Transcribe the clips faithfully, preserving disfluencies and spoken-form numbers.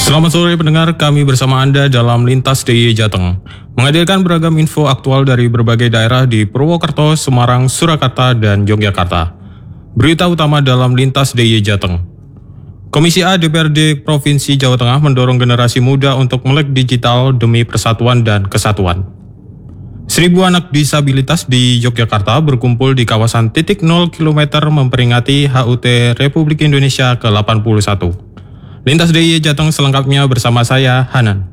Selamat sore pendengar, kami bersama Anda dalam Lintas D I Y Jateng, menghadirkan beragam info aktual dari berbagai daerah di Purwokerto, Semarang, Surakarta, dan Yogyakarta. Berita utama dalam Lintas D I Y Jateng. Komisi A D P R D Provinsi Jawa Tengah mendorong generasi muda untuk melek digital demi persatuan dan kesatuan. Seribu anak disabilitas di Yogyakarta berkumpul di kawasan titik nol kilometer memperingati H U T Republik Indonesia ke delapan puluh satu. Lintas D I Y Jateng selengkapnya bersama saya, Hanan.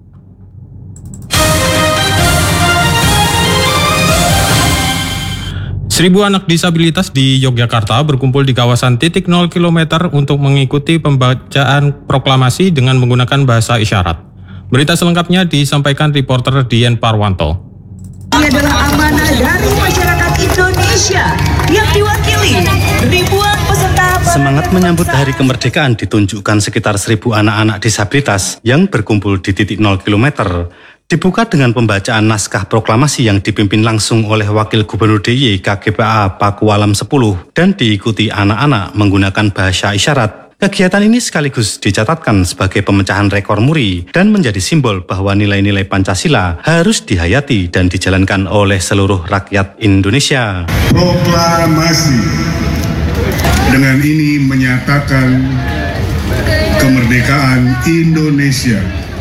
Seribu anak disabilitas di Yogyakarta berkumpul di kawasan titik nol kilometer untuk mengikuti pembacaan proklamasi dengan menggunakan bahasa isyarat. Berita selengkapnya disampaikan reporter Dian Parwanto. Ini adalah amanah dari masyarakat Indonesia yang diwakili ribuan peserta. Semangat menyambut Hari Kemerdekaan ditunjukkan sekitar seribu anak-anak disabilitas yang berkumpul di titik nol kilometer. Dibuka dengan pembacaan naskah proklamasi yang dipimpin langsung oleh Wakil Gubernur D I Y K G P A Pakualam sepuluh dan diikuti anak-anak menggunakan bahasa isyarat. Kegiatan ini sekaligus dicatatkan sebagai pemecahan rekor muri dan menjadi simbol bahwa nilai-nilai Pancasila harus dihayati dan dijalankan oleh seluruh rakyat Indonesia. Proklamasi dengan ini menyatakan kemerdekaan Indonesia.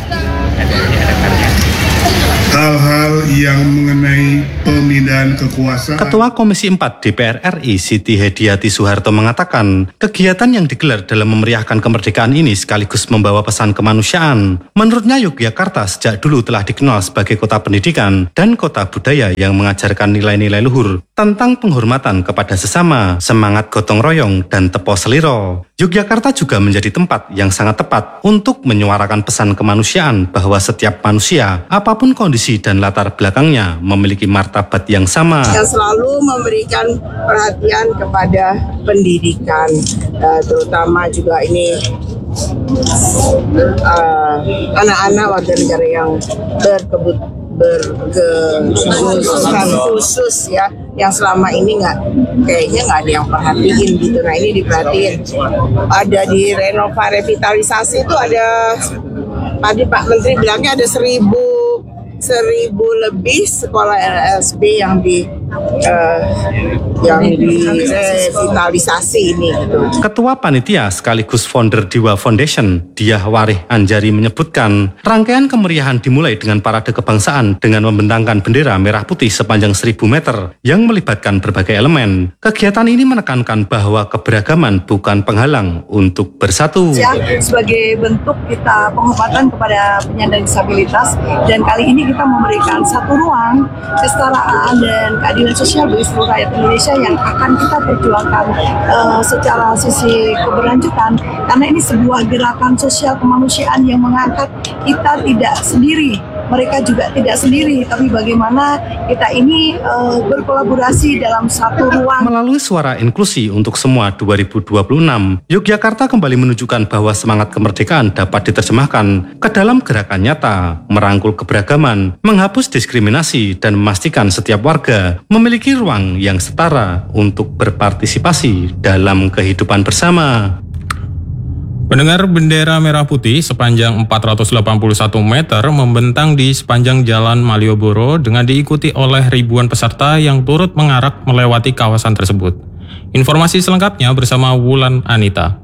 Hal-hal yang mengenai pemindahan kekuasaan. Ketua Komisi empat D P R R I Siti Hediati Soeharto mengatakan, kegiatan yang digelar dalam memeriahkan kemerdekaan ini sekaligus membawa pesan kemanusiaan. Menurutnya Yogyakarta sejak dulu telah dikenal sebagai kota pendidikan dan kota budaya yang mengajarkan nilai-nilai luhur tentang penghormatan kepada sesama, semangat gotong royong, dan tepo seliro. Yogyakarta juga menjadi tempat yang sangat tepat untuk menyuarakan pesan kemanusiaan bahwa setiap manusia, apapun kondisi dan latar belakangnya, memiliki martabat yang sama. Yang selalu memberikan perhatian kepada pendidikan, uh, terutama juga ini uh, anak-anak warga negara yang berkebut berkebutuhan khusus ya, yang selama ini nggak kayaknya nggak ada yang perhatiin gitu. Nah ini diperhatiin. Ada di renova revitalisasi itu ada, tadi Pak Menteri bilangnya ada seribu seribu lebih sekolah L S B yang di uh, yang direvitalisasi ini. Ketua Panitia sekaligus founder Diwa Foundation, Diah Warih Anjari menyebutkan, rangkaian kemeriahan dimulai dengan parade kebangsaan dengan membentangkan bendera merah putih sepanjang seribu meter yang melibatkan berbagai elemen. Kegiatan ini menekankan bahwa keberagaman bukan penghalang untuk bersatu. Sebagai bentuk kita penghormatan kepada penyandang disabilitas, dan kali ini kita memberikan satu ruang kesetaraan dan keadilan sosial bagi seluruh rakyat Indonesia yang akan kita perjuangkan uh, secara sisi keberlanjutan, karena ini sebuah gerakan sosial kemanusiaan yang mengangkat kita tidak sendiri, mereka juga tidak sendiri, tapi bagaimana kita ini uh, berkolaborasi dalam satu ruang. Melalui Suara Inklusi untuk Semua dua ribu dua puluh enam, Yogyakarta kembali menunjukkan bahwa semangat kemerdekaan dapat diterjemahkan ke dalam gerakan nyata, merangkul keberagaman, menghapus diskriminasi, dan memastikan setiap warga memiliki ruang yang setara untuk berpartisipasi dalam kehidupan bersama. Pendengar, bendera merah putih sepanjang empat ratus delapan puluh satu meter membentang di sepanjang Jalan Malioboro dengan diikuti oleh ribuan peserta yang turut mengarak melewati kawasan tersebut. Informasi selengkapnya bersama Wulan Anita.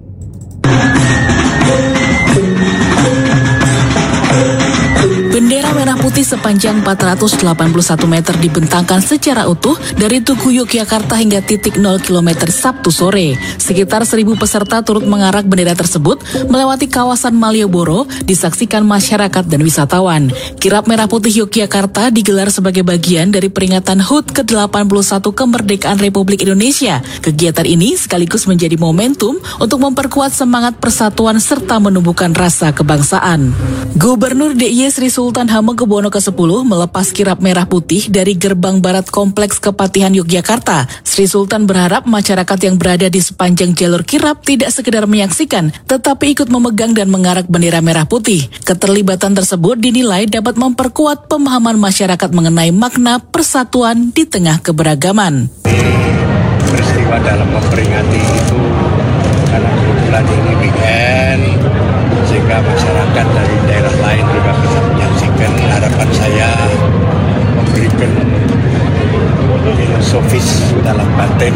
Bendera merah putih sepanjang empat ratus delapan puluh satu meter dibentangkan secara utuh dari Tugu Yogyakarta hingga titik nol kilometer Sabtu sore. Sekitar seribu peserta turut mengarak bendera tersebut melewati kawasan Malioboro, disaksikan masyarakat dan wisatawan. Kirap Merah Putih Yogyakarta digelar sebagai bagian dari peringatan H U T ke delapan puluh satu Kemerdekaan Republik Indonesia. Kegiatan ini sekaligus menjadi momentum untuk memperkuat semangat persatuan serta menumbuhkan rasa kebangsaan. Gubernur D I Y Sri Sultan Hamengkubuwono ke sepuluh melepas kirap merah putih dari gerbang barat Kompleks Kepatihan Yogyakarta. Sri Sultan berharap masyarakat yang berada di sepanjang jalur kirap tidak sekedar menyaksikan, tetapi ikut memegang dan mengarak bendera merah putih. Keterlibatan tersebut dinilai dapat memperkuat pemahaman masyarakat mengenai makna persatuan di tengah keberagaman. Peristiwa dalam memperingati itu karena kebetulan ini weekend, sehingga supaya masyarakat dari daerah lain juga bisa menyaksikan. Harapan saya memberikan filosofis dalam batin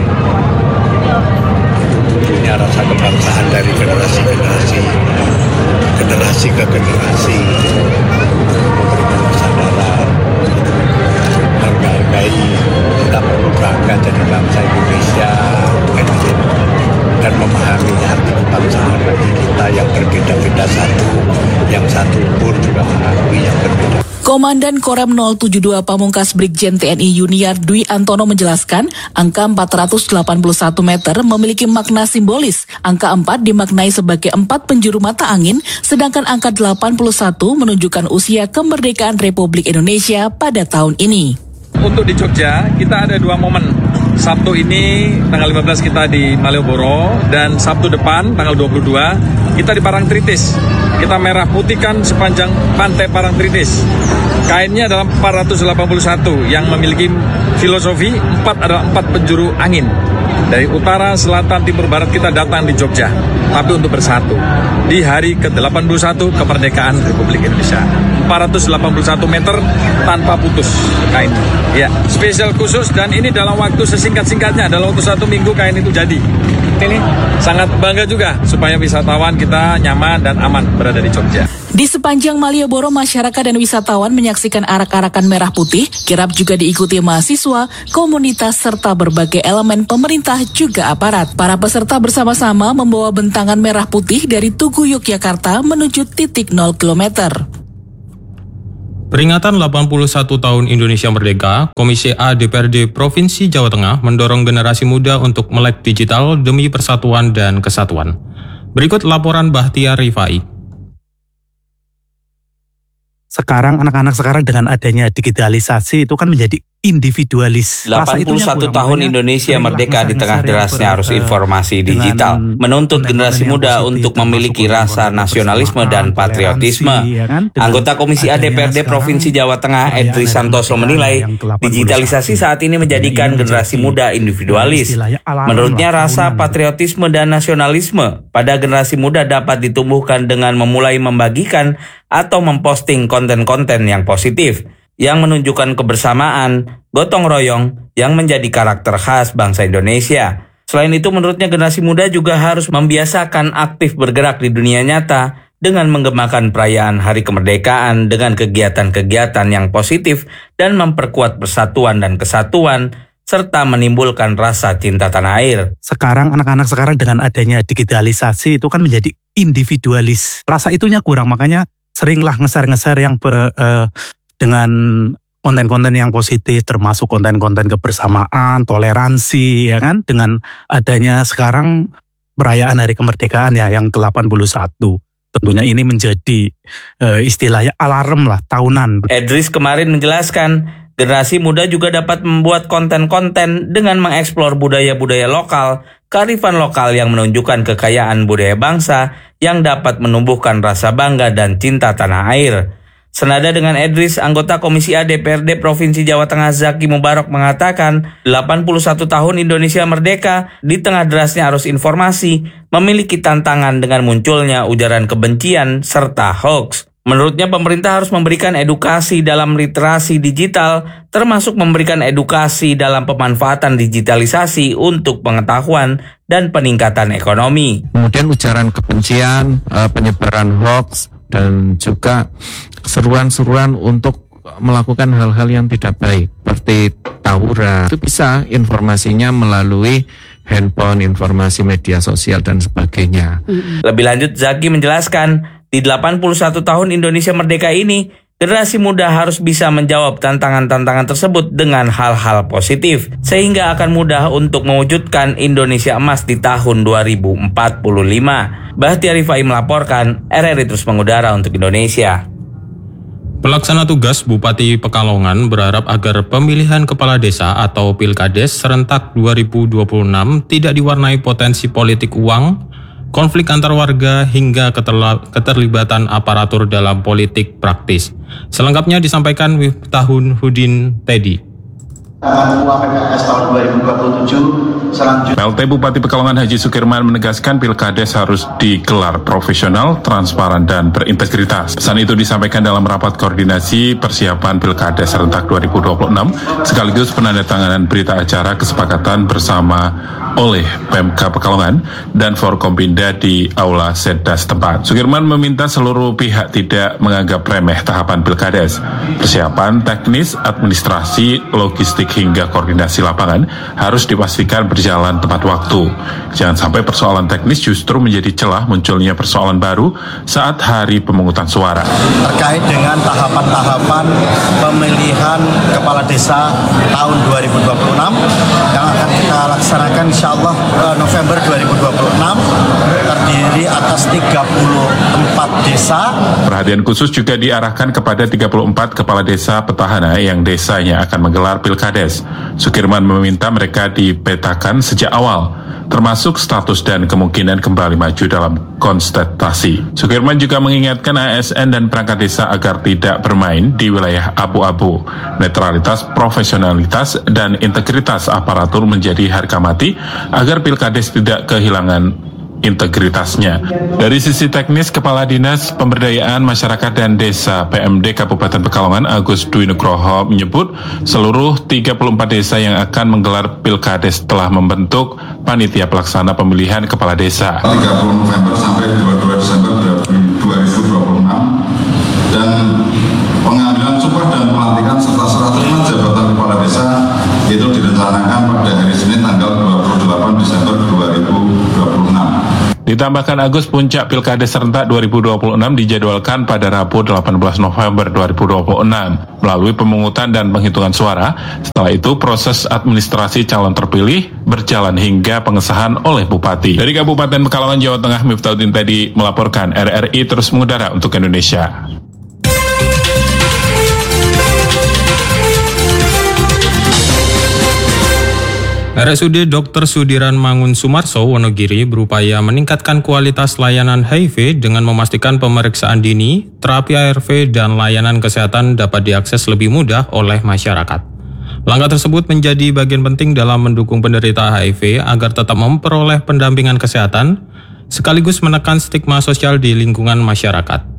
punya rasa kebangsaan dari generasi ke generasi, generasi ke generasi, memberikan kesadaran, menghargai kita perlu bangga jadi bangsa Indonesia dan memahami arti kebangsaan bagi kita yang berbeda-beda satu, yang satu pun juga mengakui yang berbeda. Komandan Korem nol tujuh dua Pamungkas Brigjen T N I Yuniar Dwi Antono menjelaskan, angka empat ratus delapan puluh satu meter memiliki makna simbolis. Angka empat dimaknai sebagai empat penjuru mata angin, sedangkan angka delapan puluh satu menunjukkan usia kemerdekaan Republik Indonesia pada tahun ini. Untuk di Jogja, kita ada dua momen. Sabtu ini, tanggal lima belas kita di Malioboro, dan Sabtu depan, tanggal dua puluh dua, kita di Parangtritis. Kita merah putihkan sepanjang pantai Parangtritis. Kainnya adalah empat ratus delapan puluh satu yang memiliki filosofi empat adalah empat penjuru angin. Dari utara, selatan, timur, barat kita datang di Jogja, tapi untuk bersatu. Di hari ke delapan puluh satu kemerdekaan Republik Indonesia. empat ratus delapan puluh satu meter tanpa putus kain. Ya, spesial khusus dan ini dalam waktu sesingkat-singkatnya, dalam waktu satu minggu kain itu jadi. Ini sangat bangga juga supaya wisatawan kita nyaman dan aman berada di Jogja. Di sepanjang Malioboro, masyarakat dan wisatawan menyaksikan arak-arakan merah putih, kirap juga diikuti mahasiswa, komunitas, serta berbagai elemen pemerintah juga aparat. Para peserta bersama-sama membawa bentangan merah putih dari Tugu Yogyakarta menuju titik nol kilometer. Peringatan delapan puluh satu tahun Indonesia Merdeka, Komisi A D P R D Provinsi Jawa Tengah mendorong generasi muda untuk melek digital demi persatuan dan kesatuan. Berikut laporan Bahtiar Rifai. Sekarang anak-anak sekarang dengan adanya digitalisasi itu kan menjadi individualis. delapan puluh satu tahun Indonesia merdeka di tengah derasnya arus informasi digital, menuntut generasi muda untuk memiliki rasa nasionalisme dan patriotisme. Anggota Komisi A D P R D Provinsi Jawa Tengah, Edri Santoso menilai, digitalisasi saat ini menjadikan generasi muda individualis. Menurutnya, rasa patriotisme dan nasionalisme pada generasi muda dapat ditumbuhkan dengan memulai membagikan atau memposting konten-konten yang positif, yang menunjukkan kebersamaan, gotong royong, yang menjadi karakter khas bangsa Indonesia. Selain itu, menurutnya generasi muda juga harus membiasakan aktif bergerak di dunia nyata dengan menggemakan perayaan Hari Kemerdekaan dengan kegiatan-kegiatan yang positif dan memperkuat persatuan dan kesatuan, serta menimbulkan rasa cinta tanah air. Sekarang anak-anak sekarang dengan adanya digitalisasi itu kan menjadi individualis. Rasa itunya kurang, makanya seringlah ngeser-ngeser yang ber... Uh, dengan konten-konten yang positif, termasuk konten-konten kebersamaan, toleransi, ya kan? Dengan adanya sekarang perayaan Hari Kemerdekaan ya yang ke delapan puluh satu. Tentunya ini menjadi e, istilahnya alarm lah tahunan. Edris kemarin menjelaskan, generasi muda juga dapat membuat konten-konten dengan mengeksplor budaya-budaya lokal, kearifan lokal yang menunjukkan kekayaan budaya bangsa yang dapat menumbuhkan rasa bangga dan cinta tanah air. Senada dengan Edris, anggota Komisi A D P R D Provinsi Jawa Tengah Zaki Mubarok mengatakan, delapan puluh satu tahun Indonesia merdeka di tengah derasnya arus informasi memiliki tantangan dengan munculnya ujaran kebencian serta hoax. Menurutnya, pemerintah harus memberikan edukasi dalam literasi digital, termasuk memberikan edukasi dalam pemanfaatan digitalisasi untuk pengetahuan dan peningkatan ekonomi. Kemudian ujaran kebencian, penyebaran hoax, dan juga seruan-seruan untuk melakukan hal-hal yang tidak baik seperti tawuran. Itu bisa informasinya melalui handphone, informasi media sosial dan sebagainya. Lebih lanjut, Zaki menjelaskan, di delapan puluh satu tahun Indonesia merdeka ini, generasi muda harus bisa menjawab tantangan-tantangan tersebut dengan hal-hal positif, sehingga akan mudah untuk mewujudkan Indonesia emas di tahun dua ribu empat puluh lima. Bahtiar Rifai melaporkan, R R I terus mengudara untuk Indonesia. Pelaksana tugas Bupati Pekalongan berharap agar pemilihan kepala desa atau Pilkades serentak dua ribu dua puluh enam tidak diwarnai potensi politik uang, konflik antar warga, hingga keterlibatan aparatur dalam politik praktis. Selengkapnya disampaikan Miftahun Hudin Teddy. P K S tahun dua ribu dua puluh tujuh selanjutnya. P L T Bupati Pekalongan Haji Sukirman menegaskan Pilkades harus digelar profesional, transparan, dan berintegritas. Pesan itu disampaikan dalam rapat koordinasi persiapan Pilkades serentak dua ribu dua puluh enam sekaligus penandatanganan berita acara kesepakatan bersama oleh Pemka Pekalongan dan Forkompinda di Aula Setda setempat. Sukirman meminta seluruh pihak tidak menganggap remeh tahapan Pilkades. Persiapan teknis, administrasi, logistik hingga koordinasi lapangan harus dipastikan berjalan tepat waktu. Jangan sampai persoalan teknis justru menjadi celah munculnya persoalan baru saat hari pemungutan suara. Terkait dengan tahapan-tahapan pemilihan kepala desa tahun dua ribu dua puluh enam yang akan kita laksanakan insya Allah November dua ribu dua puluh enam, terdiri atas tiga puluh empat desa. Perhatian khusus juga diarahkan kepada tiga puluh empat kepala desa petahana yang desanya akan menggelar Pilkades. Sukirman meminta mereka dipetakan sejak awal, termasuk status dan kemungkinan kembali maju dalam kontestasi. Sukirman juga mengingatkan A S N dan perangkat desa agar tidak bermain di wilayah abu-abu. Netralitas, profesionalitas, dan integritas aparatur menjadi harga mati agar Pilkades tidak kehilangan integritasnya. Dari sisi teknis, Kepala Dinas Pemberdayaan Masyarakat dan Desa P M D Kabupaten Pekalongan Agus Dwi Nugroho menyebut seluruh tiga puluh empat desa yang akan menggelar Pilkades telah membentuk panitia pelaksana pemilihan kepala desa. tiga puluh November sampai dua puluh dua Desember dua ribu dua puluh enam dan pengambilan sumpah dan pelantikan serta serah terima jabatan kepala desa itu direncanakan pada hari Senin tanggal dua puluh delapan Desember dua ribu dua puluh enam. Ditambahkan Agus, puncak Pilkades serentak dua ribu dua puluh enam dijadwalkan pada Rabu delapan belas November dua ribu dua puluh enam melalui pemungutan dan penghitungan suara. Setelah itu proses administrasi calon terpilih berjalan hingga pengesahan oleh Bupati. Dari Kabupaten Pekalongan, Jawa Tengah, Miftahudin Tedi melaporkan. R R I terus mengudara untuk Indonesia. R S U D Dokter Sudiran Mangun Sumarso Wonogiri berupaya meningkatkan kualitas layanan H I V dengan memastikan pemeriksaan dini, terapi A R V, dan layanan kesehatan dapat diakses lebih mudah oleh masyarakat. Langkah tersebut menjadi bagian penting dalam mendukung penderita H I V agar tetap memperoleh pendampingan kesehatan, sekaligus menekan stigma sosial di lingkungan masyarakat.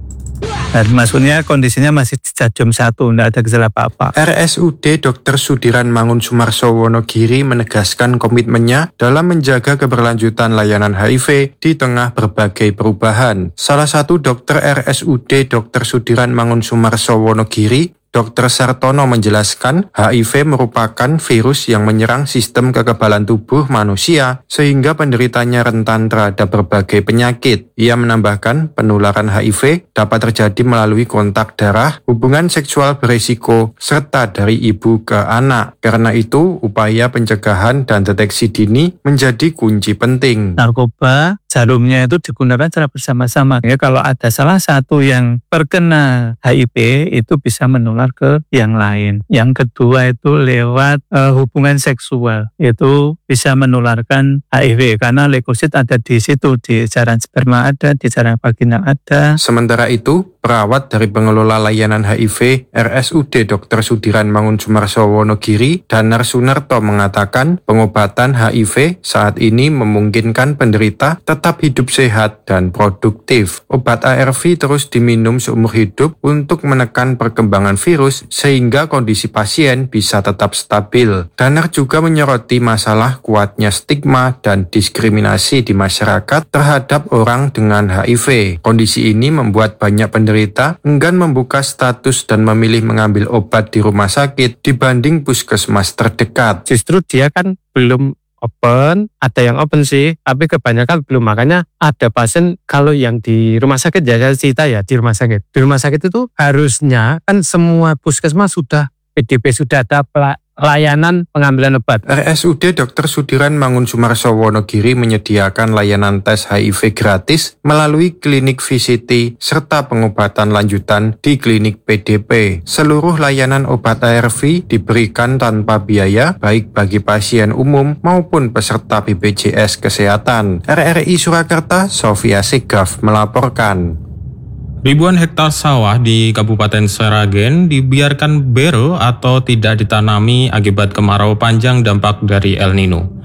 Dan maksudnya kondisinya masih stadium satu, tidak ada gejala apa-apa. R S U D Dokter Sudiran Mangun Sumarso Wonogiri menegaskan komitmennya dalam menjaga keberlanjutan layanan H I V di tengah berbagai perubahan. Salah satu dokter R S U D Dokter Sudiran Mangun Sumarso Wonogiri, Dokter Sartono menjelaskan H I V merupakan virus yang menyerang sistem kekebalan tubuh manusia sehingga penderitanya rentan terhadap berbagai penyakit. Ia menambahkan penularan H I V dapat terjadi melalui kontak darah, hubungan seksual berisiko, serta dari ibu ke anak. Karena itu, upaya pencegahan dan deteksi dini menjadi kunci penting. Narkoba, jarumnya itu digunakan secara bersama-sama. Ya, kalau ada salah satu yang terkena H I V itu bisa menular ke yang lain. Yang kedua itu lewat uh, hubungan seksual, itu bisa menularkan H I V karena leukosit ada di situ, di jaran sperma ada, di jaran vagina ada. Sementara itu, perawat dari pengelola layanan H I V R S U D Dokter Sudiran Mangun Sumarso Wonogiri, Danar Sunarto mengatakan pengobatan H I V saat ini memungkinkan penderita tetap hidup sehat dan produktif. Obat A R V terus diminum seumur hidup untuk menekan perkembangan virus sehingga kondisi pasien bisa tetap stabil. Danar juga menyoroti masalah kuatnya stigma dan diskriminasi di masyarakat terhadap orang dengan H I V. Kondisi ini membuat banyak penderita enggan membuka status dan memilih mengambil obat di rumah sakit dibanding puskesmas terdekat. Justru dia kan belum open, ada yang open sih, tapi kebanyakan belum. Makanya ada pasien kalau yang di rumah sakit, ya saya cerita ya di rumah sakit. Di rumah sakit itu harusnya kan semua puskesmas sudah P D P, sudah ada layanan pengambilan obat. R S U D Dokter Sudiran Mangun Sumarso Wonogiri menyediakan layanan tes H I V gratis melalui klinik V C T serta pengobatan lanjutan di klinik P D P. Seluruh layanan obat A R V diberikan tanpa biaya baik bagi pasien umum maupun peserta B P J S Kesehatan. R R I Surakarta, Sofia Segaf melaporkan. Ribuan hektar sawah di Kabupaten Seragen dibiarkan bero atau tidak ditanami akibat kemarau panjang dampak dari El Nino.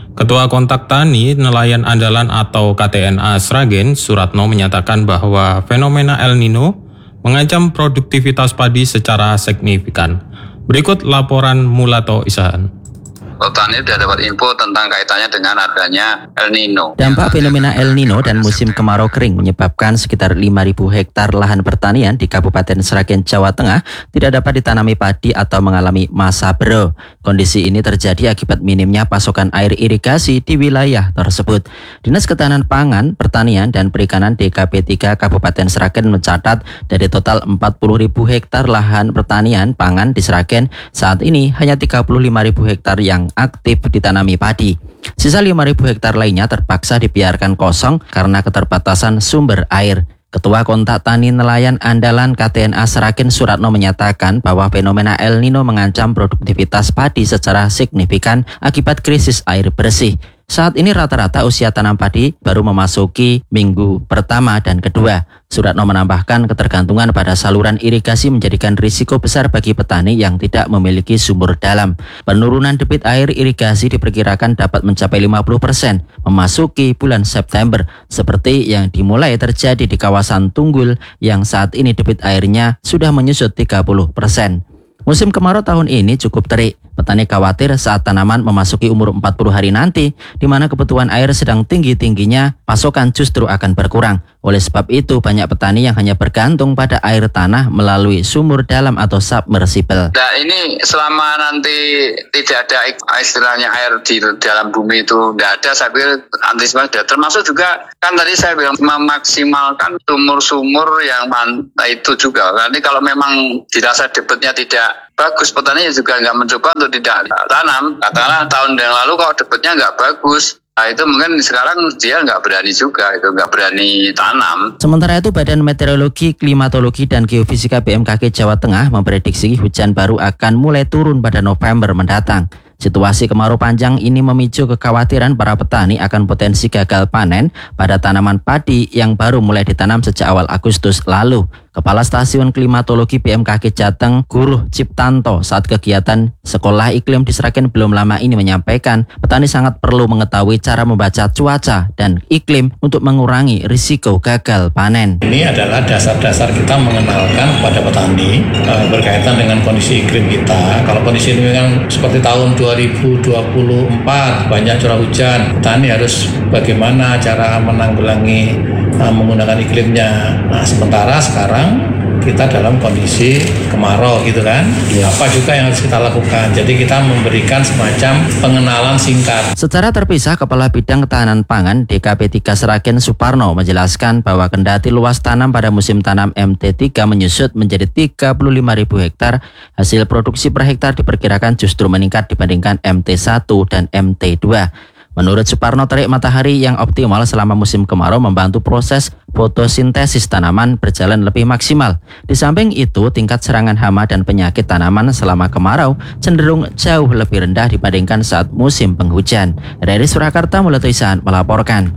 Ketua Kontak Tani Nelayan Andalan atau K T N A Sragen, Suratno menyatakan bahwa fenomena El Nino mengancam produktivitas padi secara signifikan. Berikut laporan Mulato Isahan. Petani sudah dapat info tentang kaitannya dengan adanya El Nino. Dampak fenomena El Nino dan musim kemarau kering menyebabkan sekitar lima ribu hektar lahan pertanian di Kabupaten Sragen, Jawa Tengah tidak dapat ditanami padi atau mengalami masa bero. Kondisi ini terjadi akibat minimnya pasokan air irigasi di wilayah tersebut. Dinas Ketahanan Pangan, Pertanian, dan Perikanan D K P tiga Kabupaten Sragen mencatat dari total empat puluh ribu hektar lahan pertanian pangan di Sragen, saat ini hanya tiga puluh lima ribu hektar yang aktif ditanami padi. Sisa lima ribu hektar lainnya terpaksa dibiarkan kosong karena keterbatasan sumber air. Ketua Kontak Tani Nelayan Andalan K T N A Sragen, Suratno, menyatakan bahwa fenomena El Nino mengancam produktivitas padi secara signifikan akibat krisis air bersih. Saat ini rata-rata usia tanam padi baru memasuki minggu pertama dan kedua. Suratno menambahkan ketergantungan pada saluran irigasi menjadikan risiko besar bagi petani yang tidak memiliki sumur dalam. Penurunan debit air irigasi diperkirakan dapat mencapai lima puluh persen memasuki bulan September, seperti yang dimulai terjadi di kawasan Tunggul yang saat ini debit airnya sudah menyusut tiga puluh persen. Musim kemarau tahun ini cukup terik. Petani khawatir saat tanaman memasuki umur empat puluh hari nanti, di mana kebutuhan air sedang tinggi-tingginya, pasokan justru akan berkurang. Oleh sebab itu, banyak petani yang hanya bergantung pada air tanah melalui sumur dalam atau submersible. Nah, ini selama nanti tidak ada istilahnya air di dalam bumi itu tidak ada, saya pikir antisipasi. Termasuk juga kan tadi saya bilang memaksimalkan sumur-sumur yang itu juga. Nanti kalau memang dirasa debitnya tidak bagus, petani juga nggak mencoba untuk tidak tanam. Katakanlah tahun yang lalu kalau debitnya nggak bagus, nah itu mungkin sekarang dia nggak berani juga, itu nggak berani tanam. Sementara itu, Badan Meteorologi, Klimatologi, dan Geofisika B M K G Jawa Tengah memprediksi hujan baru akan mulai turun pada November mendatang. Situasi kemarau panjang ini memicu kekhawatiran para petani akan potensi gagal panen pada tanaman padi yang baru mulai ditanam sejak awal Agustus lalu. Kepala Stasiun Klimatologi B M K G Jateng, Guruh Ciptanto, saat kegiatan Sekolah Iklim di Sragen belum lama ini menyampaikan, petani sangat perlu mengetahui cara membaca cuaca dan iklim untuk mengurangi risiko gagal panen. Ini adalah dasar-dasar kita mengenalkan kepada petani e, berkaitan dengan kondisi iklim kita. Kalau kondisi iklim kan seperti tahun dua ribu dua puluh empat, banyak curah hujan, petani harus bagaimana cara menanggulangi e, menggunakan iklimnya. Nah, sementara sekarang kita dalam kondisi kemarau gitu kan, apa juga yang harus kita lakukan. Jadi kita memberikan semacam pengenalan singkat. Secara terpisah, Kepala Bidang Ketahanan Pangan D K P tiga Sragen Suparno menjelaskan bahwa kendati luas tanam pada musim tanam M T tiga menyusut menjadi tiga puluh lima ribu hektar, hasil produksi per hektar diperkirakan justru meningkat dibandingkan M T satu dan M T dua. Menurut Suparno, terik matahari yang optimal selama musim kemarau membantu proses fotosintesis tanaman berjalan lebih maksimal. Di samping itu, tingkat serangan hama dan penyakit tanaman selama kemarau cenderung jauh lebih rendah dibandingkan saat musim penghujan. Dari Surakarta, Mulato Isahan melaporkan.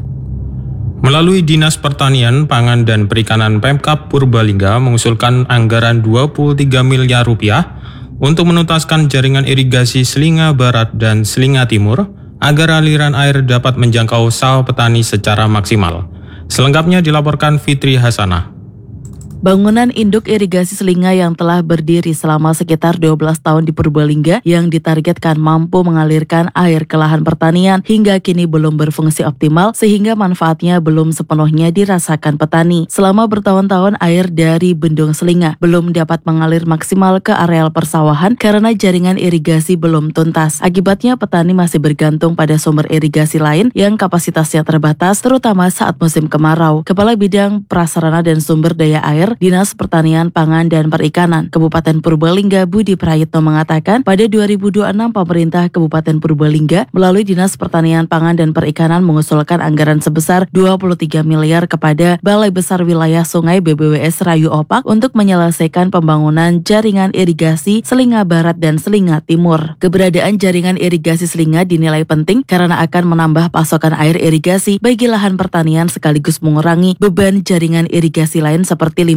Melalui Dinas Pertanian, Pangan, dan Perikanan Pemkab Purbalingga mengusulkan anggaran dua puluh tiga miliar rupiah untuk menuntaskan jaringan irigasi Selinga Barat dan Selinga Timur agar aliran air dapat menjangkau sawah petani secara maksimal. Selengkapnya dilaporkan Fitri Hasanah. Bangunan induk irigasi Selinga yang telah berdiri selama sekitar dua belas tahun di Purbalingga yang ditargetkan mampu mengalirkan air ke lahan pertanian hingga kini belum berfungsi optimal sehingga manfaatnya belum sepenuhnya dirasakan petani. Selama bertahun-tahun air dari bendung Selinga belum dapat mengalir maksimal ke areal persawahan karena jaringan irigasi belum tuntas. Akibatnya petani masih bergantung pada sumber irigasi lain yang kapasitasnya terbatas terutama saat musim kemarau. Kepala Bidang Prasarana dan Sumber Daya Air Dinas Pertanian, Pangan, dan Perikanan Kabupaten Purbalingga Budi Prayitno mengatakan pada dua ribu dua puluh enam pemerintah Kabupaten Purbalingga melalui Dinas Pertanian, Pangan, dan Perikanan mengusulkan anggaran sebesar dua puluh tiga miliar kepada Balai Besar Wilayah Sungai B B W S Rayu Opak untuk menyelesaikan pembangunan jaringan irigasi Selinga Barat dan Selinga Timur. Keberadaan jaringan irigasi Selinga dinilai penting karena akan menambah pasokan air irigasi bagi lahan pertanian sekaligus mengurangi beban jaringan irigasi lain seperti limbah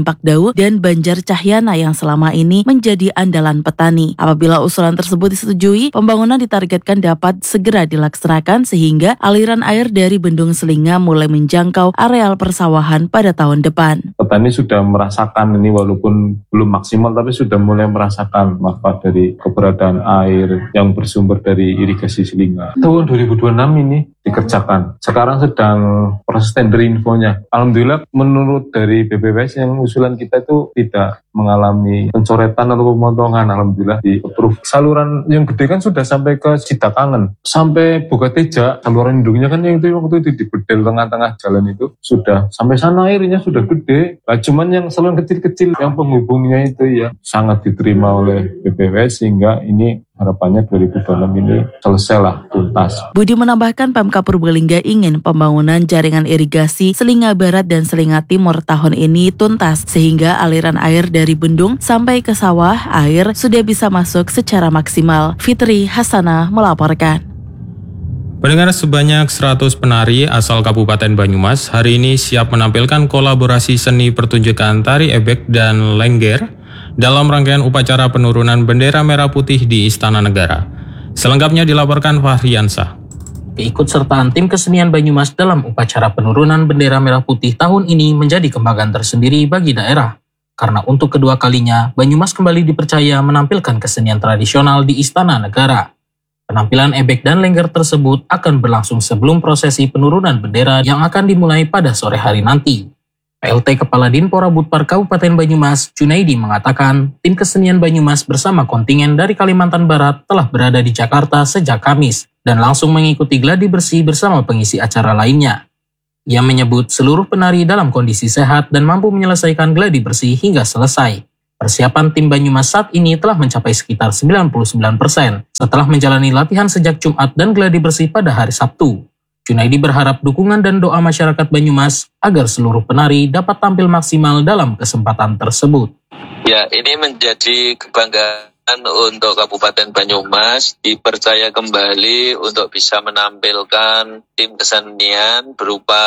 Impak Daud dan Banjar Cahyana yang selama ini menjadi andalan petani. Apabila usulan tersebut disetujui, pembangunan ditargetkan dapat segera dilaksanakan sehingga aliran air dari Bendung Selinga mulai menjangkau areal persawahan pada tahun depan. Petani sudah merasakan ini walaupun belum maksimal, tapi sudah mulai merasakan manfaat dari keberadaan air yang bersumber dari irigasi Selinga. Tahun dua ribu dua puluh enam ini dikerjakan. Sekarang sedang proses tender infonya. Alhamdulillah menurut dari B P W S yang usulan kita itu tidak mengalami pencoretan atau pemotongan. Alhamdulillah di approve. Saluran yang gede kan sudah sampai ke Sidakangen, sampai Bogateja. Saluran induknya kan yang itu waktu itu di bedel tengah-tengah jalan itu sudah sampai sana airnya sudah gede. Nah, cuman yang saluran kecil-kecil yang penghubungnya itu ya sangat diterima oleh B P W S sehingga ini harapannya dua ribu dua puluh enam ini selesai lah tuntas. Budi menambahkan Pemkab Purbalingga ingin pembangunan jaringan irigasi Selinga Barat dan Selinga Timur tahun ini tuntas sehingga aliran air dari bendung sampai ke sawah air sudah bisa masuk secara maksimal. Fitri Hasanah melaporkan. Pendengar, sebanyak seratus penari asal Kabupaten Banyumas hari ini siap menampilkan kolaborasi seni pertunjukan tari ebek dan lengger dalam rangkaian upacara penurunan bendera merah putih di Istana Negara. Selengkapnya dilaporkan Fahriansah. Keikutsertaan tim kesenian Banyumas dalam upacara penurunan bendera merah putih tahun ini menjadi kebanggaan tersendiri bagi daerah. Karena untuk kedua kalinya, Banyumas kembali dipercaya menampilkan kesenian tradisional di Istana Negara. Penampilan ebek dan lengger tersebut akan berlangsung sebelum prosesi penurunan bendera yang akan dimulai pada sore hari nanti. P L T Kepala Dinpora Budpar Kabupaten Banyumas, Junaidi mengatakan, tim kesenian Banyumas bersama kontingen dari Kalimantan Barat telah berada di Jakarta sejak Kamis dan langsung mengikuti gladi bersih bersama pengisi acara lainnya. Ia menyebut seluruh penari dalam kondisi sehat dan mampu menyelesaikan gladi bersih hingga selesai. Persiapan tim Banyumas saat ini telah mencapai sekitar sembilan puluh sembilan persen setelah menjalani latihan sejak Jumat dan gladi bersih pada hari Sabtu. Junaidi berharap dukungan dan doa masyarakat Banyumas agar seluruh penari dapat tampil maksimal dalam kesempatan tersebut. Ya, ini menjadi kebanggaan untuk Kabupaten Banyumas, dipercaya kembali untuk bisa menampilkan tim kesenian berupa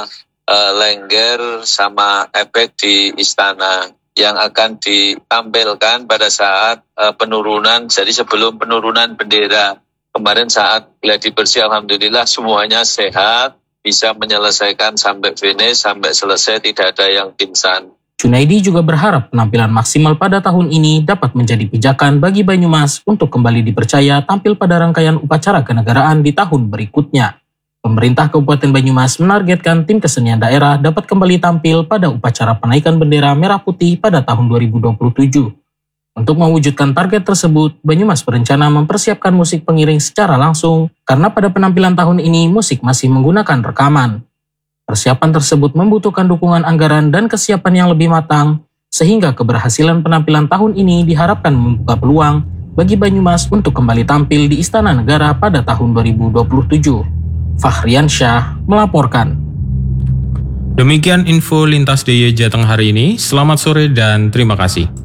uh, lengger sama ebek di istana yang akan ditampilkan pada saat uh, penurunan, jadi sebelum penurunan bendera. Kemarin saat gladi bersih, alhamdulillah semuanya sehat, bisa menyelesaikan sampai finish, sampai selesai, tidak ada yang pingsan. Junaidi juga berharap penampilan maksimal pada tahun ini dapat menjadi pijakan bagi Banyumas untuk kembali dipercaya tampil pada rangkaian upacara kenegaraan di tahun berikutnya. Pemerintah Kabupaten Banyumas menargetkan tim kesenian daerah dapat kembali tampil pada upacara penaikan bendera merah putih pada tahun dua ribu dua puluh tujuh. Untuk mewujudkan target tersebut, Banyumas berencana mempersiapkan musik pengiring secara langsung karena pada penampilan tahun ini musik masih menggunakan rekaman. Persiapan tersebut membutuhkan dukungan anggaran dan kesiapan yang lebih matang, sehingga keberhasilan penampilan tahun ini diharapkan membuka peluang bagi Banyumas untuk kembali tampil di Istana Negara pada tahun dua ribu dua puluh tujuh. Fahriansyah melaporkan. Demikian info Lintas D I Y Jateng hari ini. Selamat sore dan terima kasih.